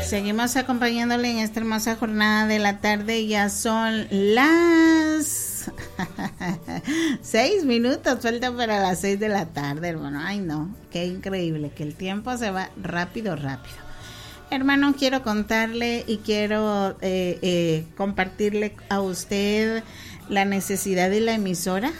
seguimos acompañándole en esta hermosa jornada de la tarde. Ya son las 6 minutos, falta para las 6 de la tarde, hermano. Ay, no, qué increíble, que el tiempo se va rápido, rápido. Hermano, quiero contarle y quiero compartirle a usted la necesidad de la emisora.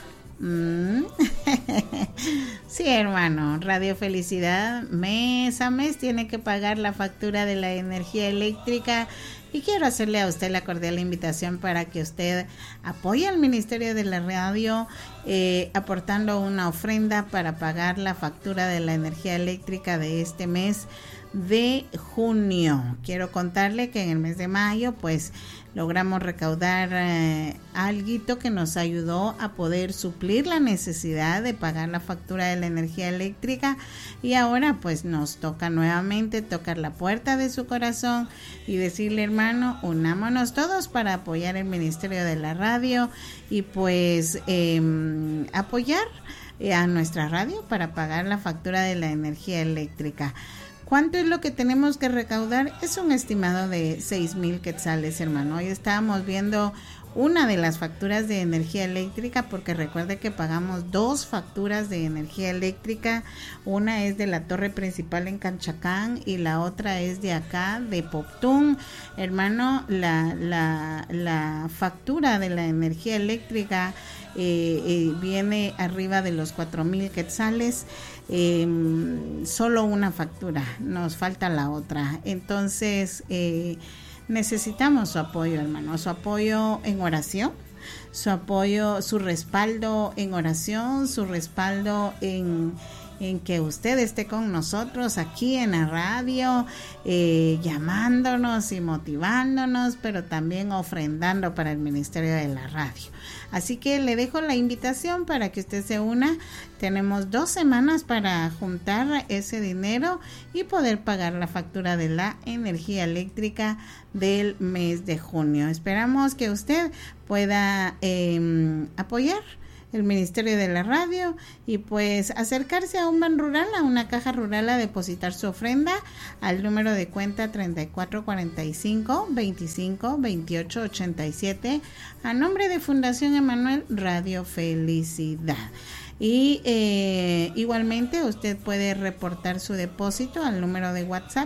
Sí, hermano, Radio Felicidad mes a mes tiene que pagar la factura de la energía eléctrica y quiero hacerle a usted la cordial invitación para que usted apoye al Ministerio de la Radio aportando una ofrenda para pagar la factura de la energía eléctrica de este mes de junio. Quiero contarle que en el mes de mayo pues logramos recaudar alguito que nos ayudó a poder suplir la necesidad de pagar la factura de la energía eléctrica y ahora pues nos toca nuevamente tocar la puerta de su corazón y decirle, hermano, unámonos todos para apoyar el Ministerio de la Radio y pues apoyar a nuestra radio para pagar la factura de la energía eléctrica. ¿Cuánto es lo que tenemos que recaudar? Es un estimado de 6,000 quetzales, hermano. Hoy estábamos viendo una de las facturas de energía eléctrica, porque recuerde que pagamos 2 facturas de energía eléctrica. Una es de la torre principal en Canchacán y la otra es de acá, de Poptún. Hermano, la factura de la energía eléctrica viene arriba de los 4,000 quetzales. Solo una factura, nos falta la otra. Entonces necesitamos su apoyo, hermano, su apoyo en oración, su apoyo, su respaldo en oración, su respaldo en que usted esté con nosotros aquí en la radio, llamándonos y motivándonos, pero también ofrendando para el Ministerio de la Radio. Así que le dejo la invitación para que usted se una. Tenemos 2 semanas para juntar ese dinero y poder pagar la factura de la energía eléctrica del mes de junio. Esperamos que usted pueda apoyar el Ministerio de la Radio y pues acercarse a un ban rural, a una caja rural, a depositar su ofrenda al número de cuenta 3445-252887 a nombre de Fundación Emanuel Radio Felicidad. Y igualmente usted puede reportar su depósito al número de WhatsApp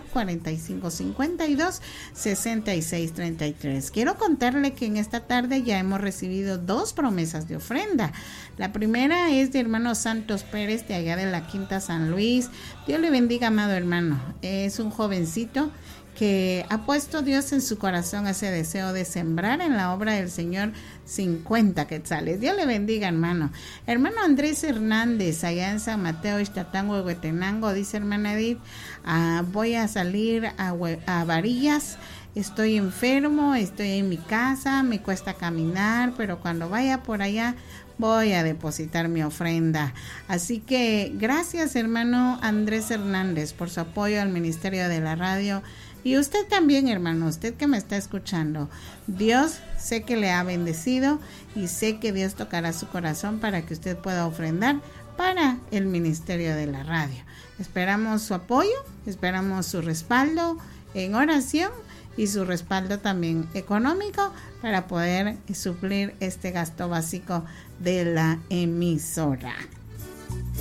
4552-6633. Quiero contarle que en esta tarde ya hemos recibido 2 promesas de ofrenda. La primera es de hermano Santos Pérez de allá de la Quinta San Luis. Dios le bendiga, amado hermano. Es un jovencito que ha puesto Dios en su corazón ese deseo de sembrar en la obra del Señor 50 quetzales. Dios le bendiga, hermano. Hermano Andrés Hernández, allá en San Mateo, Ixtatango, Huehuetenango, dice hermana Edith, voy a salir a Varillas. Estoy enfermo, estoy en mi casa, me cuesta caminar, pero cuando vaya por allá voy a depositar mi ofrenda. Así que gracias, hermano Andrés Hernández, por su apoyo al Ministerio de la Radio. Y usted también, hermano, usted que me está escuchando, Dios sé que le ha bendecido y sé que Dios tocará su corazón para que usted pueda ofrendar para el Ministerio de la Radio. Esperamos su apoyo, esperamos su respaldo en oración y su respaldo también económico para poder suplir este gasto básico de la emisora.